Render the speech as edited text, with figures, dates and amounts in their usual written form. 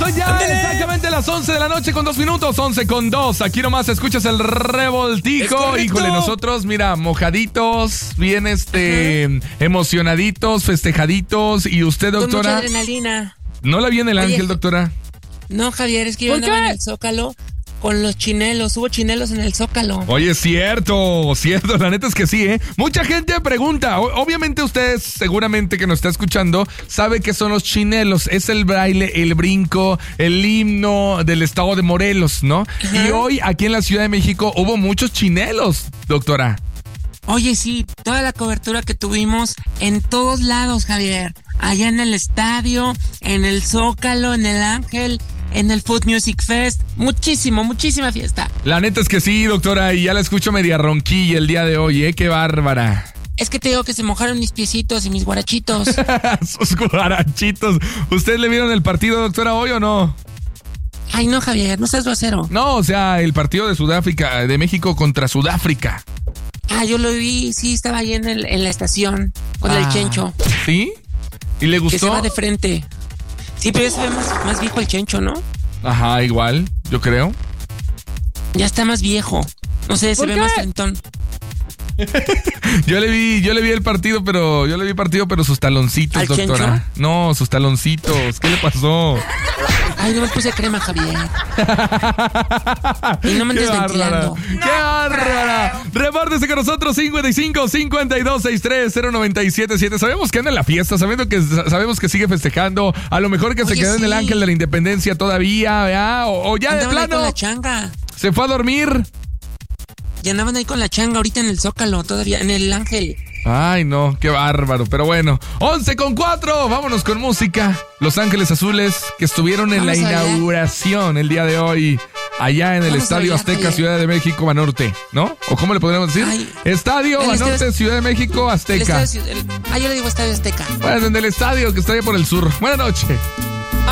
Son ya exactamente las 11 de la noche con 2 minutos, 11 con 2. Aquí nomás escuchas el revoltijo. Híjole, nosotros, mira, mojaditos, bien emocionaditos, festejaditos. ¿Y usted, doctora? Con mucha adrenalina. ¿No la vi en el Ángel, doctora? No, Javier, es que yo andaba en el Zócalo con los chinelos. Hubo chinelos en el Zócalo. Oye, cierto, la neta es que sí, ¿eh? Mucha gente pregunta, obviamente ustedes seguramente que nos está escuchando sabe qué son los chinelos, es el baile, el brinco, el himno del estado de Morelos, ¿no? Ajá. Y hoy aquí en la Ciudad de México hubo muchos chinelos, doctora. Oye, sí, toda la cobertura que tuvimos en todos lados, Javier. Allá en el estadio, en el Zócalo, en el Ángel, en el Food Music Fest. Muchísima fiesta. La neta es que sí, doctora, y ya la escucho media ronquilla el día de hoy, ¿eh? ¡Qué bárbara! Es que te digo que se mojaron mis piecitos y mis guarachitos. Sus guarachitos. ¿Ustedes le vieron el partido, doctora, hoy o no? Ay, no, Javier, no seas grosero. No, o sea, el partido de Sudáfrica, de México contra Sudáfrica. Ah, yo lo vi, sí, estaba ahí en la estación con el Chencho. ¿Sí? ¿Y le gustó? Que se va de frente. Sí, pero ya se ve más viejo el Chencho, ¿no? Ajá, igual, yo creo. Ya está más viejo. No sé, se ve más trentón. Yo le vi el partido, pero sus taloncitos, ¿Al doctora. Chencho? No, sus taloncitos. ¿Qué le pasó? Ay, no me puse crema, Javier. Y no me andes ventilando. ¡Qué bárbara! Repártese con nosotros 55 52 63 0977. Sabemos que anda en la fiesta, sabemos que sigue festejando. A lo mejor que se quedó en el Ángel de la Independencia todavía, ¿verdad? O ya andaban de plano. Ahí con la changa. Se fue a dormir. Y andaban ahí con la changa ahorita en el Zócalo, todavía, en el Ángel. Ay, no, qué bárbaro. Pero bueno, 11 con 4. Vámonos con música. Los Ángeles Azules, que estuvieron en la inauguración el día de hoy, allá en el Estadio Azteca, Ciudad de México, Banorte, ¿no? ¿O cómo le podríamos decir? Ay, Estadio Banorte, Ciudad de México, Azteca. Yo le digo Estadio Azteca. Bueno, en el estadio que está allá por el sur. Buenas noches.